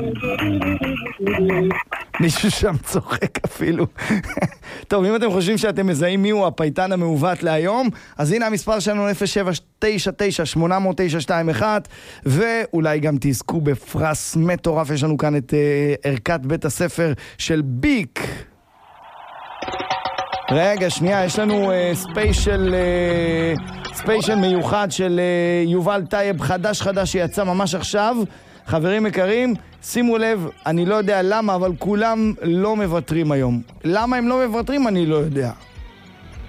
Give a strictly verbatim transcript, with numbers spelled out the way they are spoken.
מישהו שם צוחק אפילו. טוב, אם אתם חושבים שאתם מזהים מיהו הפייטן המעוות להיום, אז הנה המספר שלנו אפס שבע תשע תשע שמונה תשע שתיים אחת, ואולי גם תזכו בפרס מטורף. יש לנו כאן את uh, ערכת בית הספר של ביק. רגע, שנייה, יש לנו uh, ספיישל uh, ספיישל מיוחד של uh, יובל טייב, חדש חדש שיצא ממש עכשיו. חברים יקרים, שימו לב, אני לא יודע למה, אבל כולם לא מבטרים היום. למה הם לא מבטרים אני לא יודע.